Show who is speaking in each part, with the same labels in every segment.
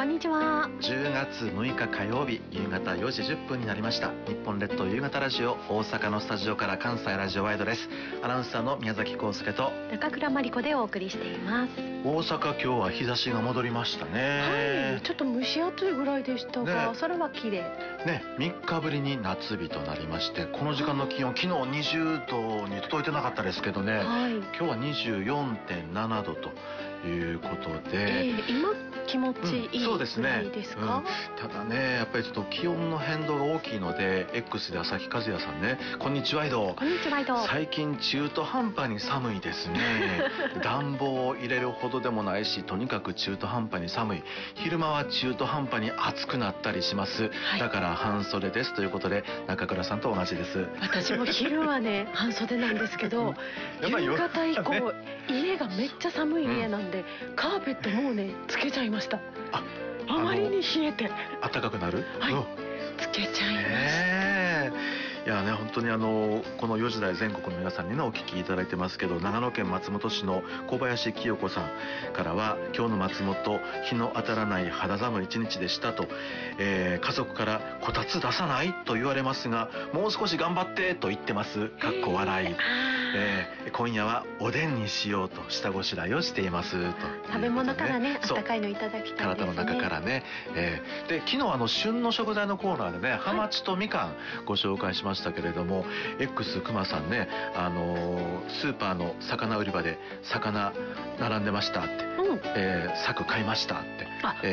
Speaker 1: んにちは。
Speaker 2: 10月6日火曜日夕方4時10分になりました。日本列島夕方ラジオ、大阪のスタジオから関西ラジオワイドです。アナウンサーの宮崎康介と
Speaker 1: 中倉真理子でお送りしています。
Speaker 2: 大阪、今日は日差しが戻りましたね。
Speaker 1: はい、ちょっと蒸し暑いぐらいでしたが、それは綺麗
Speaker 2: ね。3日ぶりに夏日となりまして、この時間の気温、昨日20度に届いてなかったですけどね、今日は 24.7 度ということで、
Speaker 1: 今気持ちいい
Speaker 2: そうですね。
Speaker 1: ですか？
Speaker 2: ただね、やっぱりちょっと気温の変動が大きいので、 X で朝日和也さんね、こんにちは。
Speaker 1: こんにちは。
Speaker 2: 最近中途半端に寒いですね。暖房を入れるほどでもないし、とにかく中途半端に寒い。昼間は中途半端に暑くなったりします、だから半袖ですということで、中倉さんと同じです。
Speaker 1: 私も昼はね半袖なんですけど夕方以降家がめっちゃ寒い家なんで、カーペットもうねつけちゃいました。あまりに冷えて
Speaker 2: 暖かくなる、
Speaker 1: つけちゃいました。
Speaker 2: いやね、本当にこの4時台全国の皆さんにねお聞きいただいてますけど、長野県松本市の小林清子さんからは、今日の松本、日の当たらない肌寒い一日でしたと、家族からこたつ出さないと言われますが、もう少し頑張ってと言ってます。かっこ笑い。今夜はおでんにしようと下ごしらえをしていますと、
Speaker 1: 食べ物からね、温かいのいただきたいですね。
Speaker 2: 体の中からね。で、昨日旬の食材のコーナーでね、ハマチとみかんご紹介しましたけれども、X くまさんね、スーパーの魚売り場で魚並んでましたって、柵買いましたって、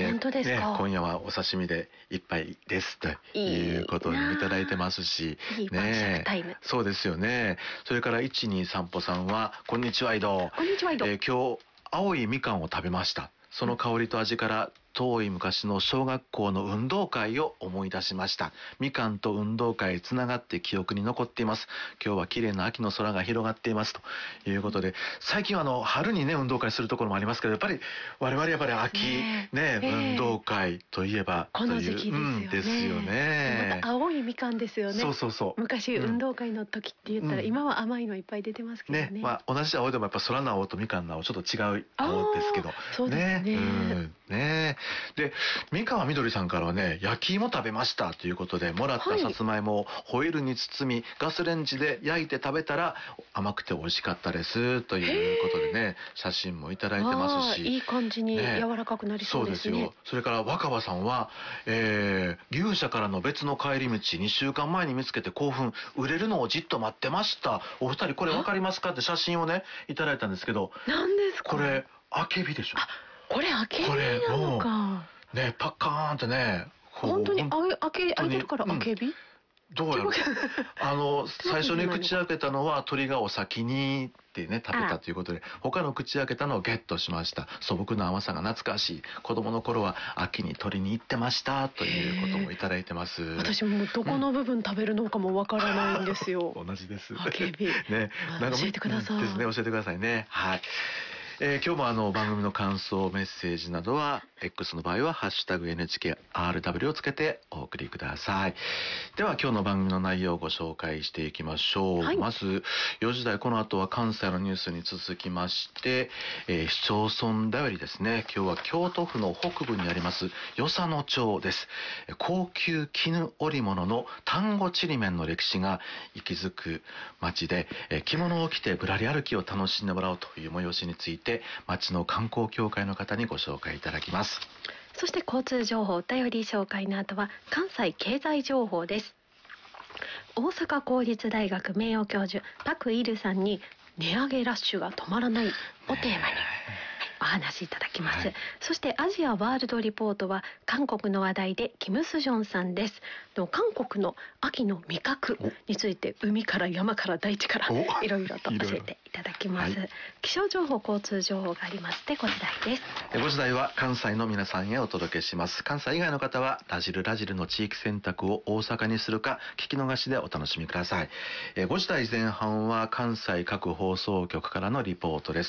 Speaker 1: 本当ですか？
Speaker 2: 今夜はお刺身で一杯ですということにいただいてますし、
Speaker 1: いい晩酌タイム。
Speaker 2: そうですよね。それから123散歩さんは、こんにちは。今日青いみかんを食べました。その香りと味から遠い昔の小学校の運動会を思い出しました。みかんと運動会つながって記憶に残っています。今日は綺麗な秋の空が広がっていますということで、最近は春にね運動会するところもありますけど、やっぱり我々やっぱり秋ね、運動会といえば
Speaker 1: この時期ですよね。また青いみかんですよね。
Speaker 2: そう
Speaker 1: 昔運動会の時って言ったら、今は甘いのいっぱい出てますけどね。
Speaker 2: 同じ青でもやっぱ空の青とみかんの青ちょっと違う青ですけど、
Speaker 1: そうですね。
Speaker 2: で、三河みどりさんからはね、焼き芋食べましたということで、もらったさつまいもをホイルに包み、ガスレンジで焼いて食べたら甘くて美味しかったですということでね、写真もいただいてますし、
Speaker 1: いい感じに柔らかくなりそうですね。
Speaker 2: そうですよ。それから若葉さんは、牛舎からの別の帰り道2週間前に見つけて興奮、売れるのをじっと待ってました。お二人これ分かりますかって写真をねいただいたんですけど、
Speaker 1: 何ですか
Speaker 2: これ？あけびでしょ。
Speaker 1: これあけびなのか
Speaker 2: ね、パッカーンってね、
Speaker 1: 本当に開いてるからあけび？
Speaker 2: どうやろう。最初に口開けたのは鳥がお先にってね食べたということで、他の口開けたのをゲットしました。素朴な甘さが懐かしい。子供の頃は秋に鳥に行ってましたということもいただいてます。
Speaker 1: 私もどこの部分食べるのかもわからないんですよ。
Speaker 2: 同じです。
Speaker 1: あけびね、教えてください。
Speaker 2: ですね、教えてくださいね。はい。今日も番組の感想メッセージなどは X の場合はハッシュタグ NHKRW をつけてお送りください。では今日の番組の内容をご紹介していきましょう。まず4時台、この後は関西のニュースに続きまして、市町村だよりですね。今日は京都府の北部にあります与謝野町です。高級絹織物の丹後ちりめんの歴史が息づく町で、着物を着てぶらり歩きを楽しんでもらおうという催しについて町の観光協会の方にご紹介いただきます。
Speaker 1: そして交通情報お便り紹介の後は関西経済情報です。大阪公立大学名誉教授パクイルさんに値上げラッシュが止まらないをテーマにお話しいただきます。そしてアジアワールドリポートは韓国の話題でキム・スジョンさんです。韓国の秋の味覚について海から山から大地からいろいろと教えていただきます。気象情報交通情報がありますで5時台です。
Speaker 2: 5時台は関西の皆さんへお届けします。関西以外の方はラジルの地域選択を大阪にするか聞き逃しでお楽しみください。5時台前半は関西各放送局からのリポートです。